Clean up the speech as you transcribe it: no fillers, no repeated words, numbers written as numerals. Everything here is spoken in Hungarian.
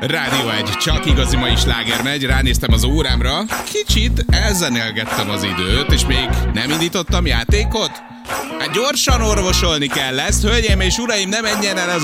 Rádió 1, csak igazi mai sláger megy, ránéztem az órámra, kicsit elzenélgettem az időt, és még nem indítottam játékot? Hát gyorsan orvosolni kell ezt, hölgyeim és uraim, ne menjen el az